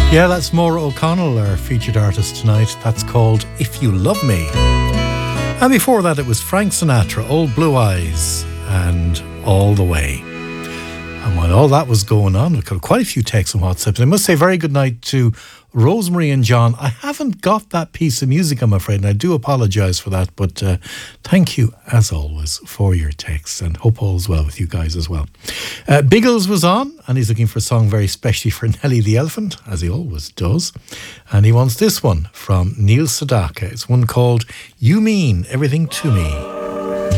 Yeah, that's Maura O'Connell, our featured artist tonight. That's called If You Love Me. And before that, it was Frank Sinatra, Old Blue Eyes, and All the Way. And while all that was going on, we got quite a few texts on WhatsApp. And I must say, very good night to Rosemary and John. I haven't got that piece of music, I'm afraid, and I do apologise for that. But thank you, as always, for your texts, and hope all's well with you guys as well. Biggles was on, and he's looking for a song very specially for Nelly the Elephant, as he always does. And he wants this one from Neil Sedaka. It's one called You Mean Everything to Me.